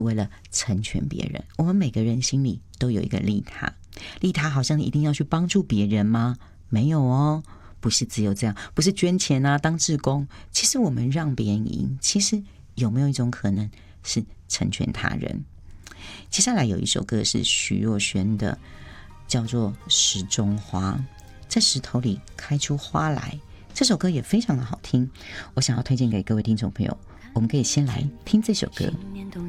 为了成全别人。我们每个人心里都有一个利他，利他好像一定要去帮助别人吗？没有哦，不是只有这样，不是捐钱啊，当志工。其实我们让别人赢，其实有没有一种可能是成全他人？接下来有一首歌是徐若瑄的，叫做《石中花》，在石头里开出花来。这首歌也非常的好听，我想要推荐给各位听众朋友。我们可以先来听这首歌。